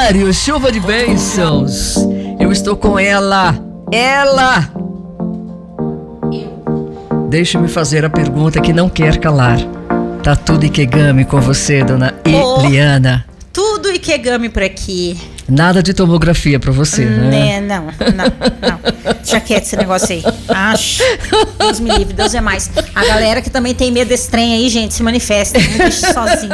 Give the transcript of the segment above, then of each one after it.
Sagitário, chuva de bênçãos. Eu estou com ela. Deixe-me fazer a pergunta que não quer calar. Tá tudo Ikegami com você, dona Eliana? Tudo Ikegami por aqui. Nada de tomografia pra você, né? Não. Já quieto esse negócio aí. Acho. Deus me livre, Deus é mais. A galera que também tem medo desse trem aí, gente, se manifesta. Não deixe sozinho.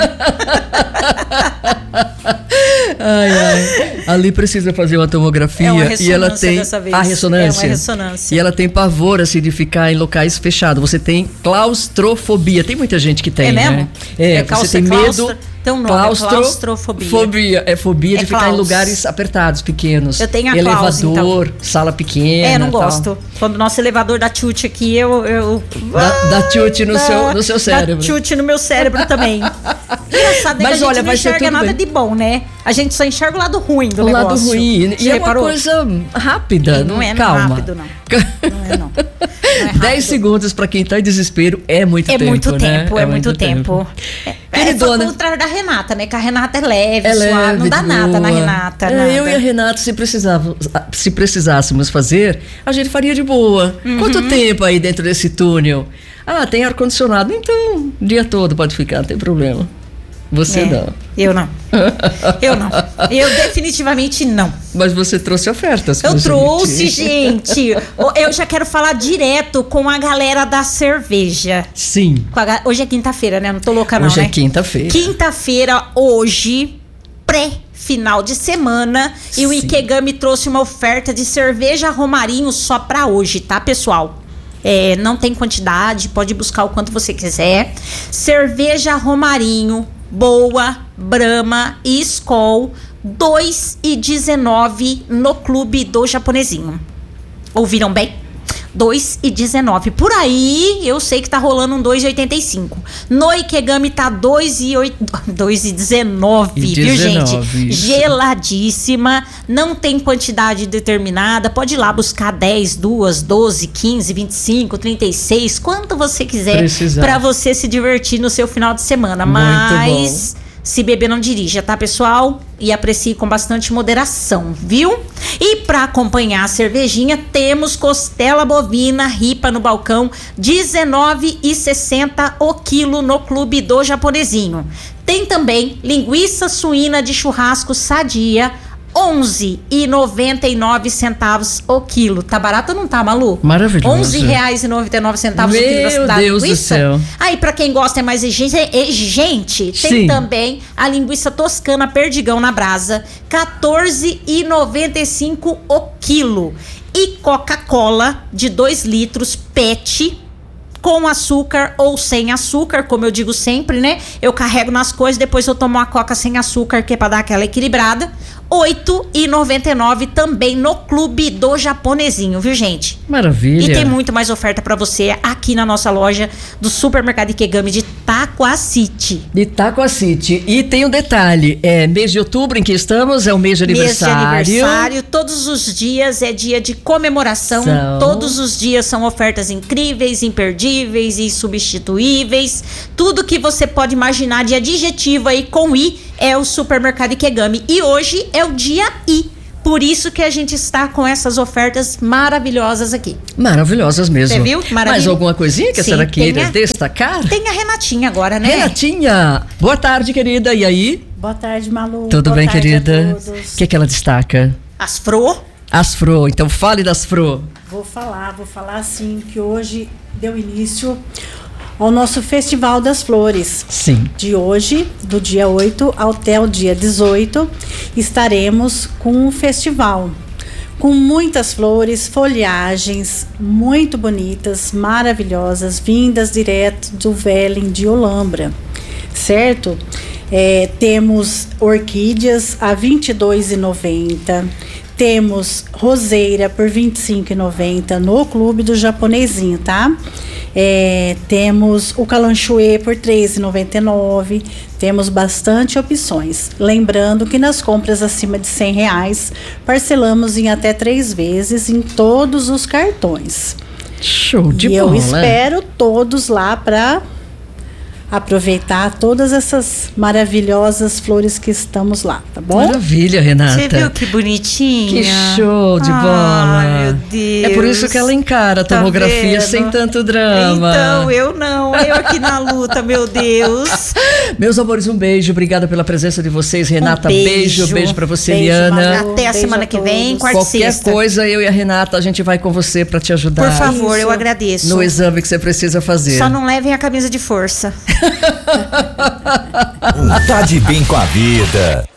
Ai. Ali precisa fazer uma tomografia. É uma ressonância e ela tem dessa vez. a ressonância. É uma ressonância. E ela tem pavor assim de ficar em locais fechados. Você tem claustrofobia. Tem muita gente que tem, mesmo? Né? Você tem medo. Tem um nome, claustrofobia. É fobia de ficar em lugares apertados, pequenos. Eu tenho a elevador, então. Sala pequena. Não gosto. Quando o nosso elevador dá chute aqui, Dá chute no seu cérebro. Dá chute no meu cérebro também. Engraçado, mas que a olha, gente não enxerga nada de bom, né? A gente só enxerga o lado ruim do negócio. O lado ruim. E é uma coisa rápida. Não é calma. Rápido, não. Não é 10 segundos pra quem tá em desespero é muito tempo. É muito tempo. É só o contrário da Renata, né? Que a Renata é leve, suave, não dá nada na Renata. Eu e a Renata, se precisássemos fazer, a gente faria de boa. Quanto tempo aí dentro desse túnel? Tem ar-condicionado, então o dia todo pode ficar, não tem problema. Você não. Eu não. Eu definitivamente não. Mas você trouxe ofertas. Eu trouxe, gente. Eu já quero falar direto com a galera da cerveja. Sim. Hoje é quinta-feira, né? Não tô louca não, Hoje né? é quinta-feira. Quinta-feira, hoje, pré-final de semana. Sim. E o Ikegami trouxe uma oferta de cerveja Romarinho só pra hoje, tá, pessoal? Não tem quantidade, pode buscar o quanto você quiser. Cerveja Romarinho, boa, Brahma e Skol, 2,19 no Clube do Japonesinho. Ouviram bem? 2,19. Por aí, eu sei que tá rolando um 2,85. No Ikegami tá 2,19, viu, gente? Isso. Geladíssima, não tem quantidade determinada. Pode ir lá buscar 10, 2, 12, 15, 25, 36, quanto você quiser, pra você se divertir no seu final de semana. Mas se beber, não dirija, tá, pessoal? E aprecie com bastante moderação, viu? E para acompanhar a cervejinha, temos costela bovina ripa no balcão, R$19,60 o quilo no Clube do Japonesinho. Tem também linguiça suína de churrasco sadia, R$11,99 o quilo. Tá barato ou não tá, Malu? Maravilhoso. R$11,99 o quilo da Deus linguiça. Do céu. Aí, pra quem gosta é mais exigente, tem também a linguiça toscana perdigão na brasa, R$14,95 o quilo. E Coca-Cola de 2 litros PET, com açúcar ou sem açúcar, como eu digo sempre, né? Eu carrego nas coisas, depois eu tomo uma coca sem açúcar, que é pra dar aquela equilibrada. R$8,99 também no Clube do Japonesinho, viu, gente? Maravilha. E tem muito mais oferta pra você aqui na nossa loja do Supermercado Ikegami de Taquacity. E tem um detalhe, mês de outubro em que estamos, é o mês de aniversário. Mês de aniversário, todos os dias é dia de comemoração, todos os dias são ofertas incríveis, imperdíveis e insubstituíveis. Tudo que você pode imaginar de adjetivo aí com I é o Supermercado Ikegami. E hoje é o dia I. Por isso que a gente está com essas ofertas maravilhosas aqui. Maravilhosas mesmo. Você viu? Maravilha. Mais alguma coisinha que a senhora queira destacar? Tem a Renatinha agora, né? Renatinha, boa tarde, querida. E aí? Boa tarde, Malu. Tudo bem, querida? O que ela destaca? As Fro. Então fale das Fro. Vou falar assim, que hoje deu início ao nosso Festival das Flores. Sim. De hoje, do dia 8 até o dia 18, estaremos com um festival com muitas flores, folhagens muito bonitas, maravilhosas, vindas direto do Velling de Olambra, certo? Temos orquídeas a R$ 22,90. Temos roseira por R$ 25,90 no Clube do Japonesinho, tá? Temos o calanchoe por R$ 3,99. Temos bastante opções. Lembrando que nas compras acima de R$100, parcelamos em até 3 vezes em todos os cartões. Show de bola. E eu espero todos lá para aproveitar todas essas maravilhosas flores que estamos lá, tá bom? Maravilha, Renata. Você viu que bonitinha? Que show de bola. Ai, meu Deus. É por isso que ela encara a tomografia sem tanto drama. Então, eu não. Eu aqui na luta, meu Deus. Meus amores, um beijo. Obrigada pela presença de vocês, Renata. Beijo pra você, Eliana. Até a semana que vem, quarta e sexta. Qualquer coisa, eu e a Renata, a gente vai com você pra te ajudar. Por favor, eu agradeço. No exame que você precisa fazer. Só não levem a camisa de força. Tá de bem com a vida.